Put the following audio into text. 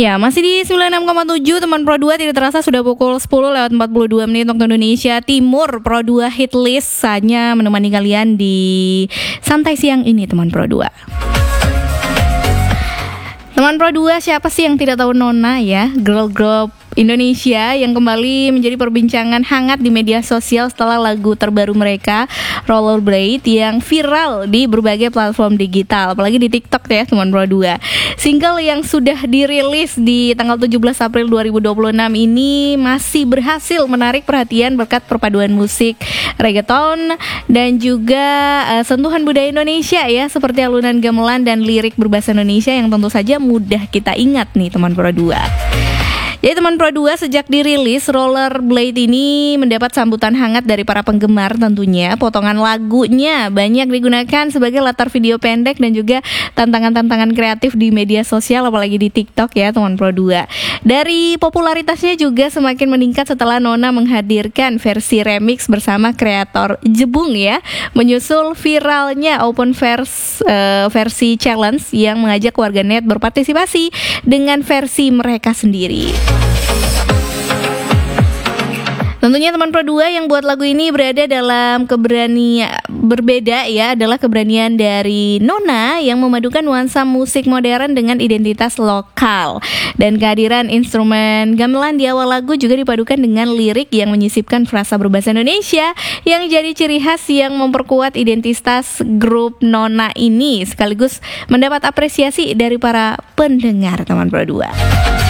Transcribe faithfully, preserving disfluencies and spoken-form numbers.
Ya, masih di sembilan puluh enam koma tujuh teman Pro dua, tidak terasa sudah pukul sepuluh lewat empat puluh dua menit waktu Indonesia Timur. Pro dua Hit List hanya menemani kalian di santai siang ini teman Pro dua. Teman Pro dua, siapa sih yang tidak tahu Nona ya? Girl group Indonesia yang kembali menjadi perbincangan hangat di media sosial setelah lagu terbaru mereka, Rollerblade, yang viral di berbagai platform digital, apalagi di TikTok ya teman Pro dua. Single yang sudah dirilis di tanggal tujuh belas April dua ribu dua puluh enam ini masih berhasil menarik perhatian berkat perpaduan musik reggaeton dan juga uh, sentuhan budaya Indonesia ya, seperti alunan gamelan dan lirik berbahasa Indonesia yang tentu saja mudah kita ingat nih teman Pro dua. Jadi teman Pro dua, sejak dirilis Rollerblade ini mendapat sambutan hangat dari para penggemar tentunya. Potongan lagunya banyak digunakan sebagai latar video pendek dan juga tantangan-tantangan kreatif di media sosial, apalagi di TikTok ya teman Pro dua. Dari popularitasnya juga semakin meningkat setelah Nona menghadirkan versi remix bersama kreator Jebung ya, menyusul viralnya open verse, uh, versi challenge yang mengajak warganet berpartisipasi dengan versi mereka sendiri. Tentunya teman Pro dua, yang buat lagu ini berada dalam keberanian berbeda ya, adalah keberanian dari Nona yang memadukan nuansa musik modern dengan identitas lokal. Dan kehadiran instrumen gamelan di awal lagu juga dipadukan dengan lirik yang menyisipkan frasa berbahasa Indonesia yang jadi ciri khas yang memperkuat identitas grup Nona ini, sekaligus mendapat apresiasi dari para pendengar teman Pro dua.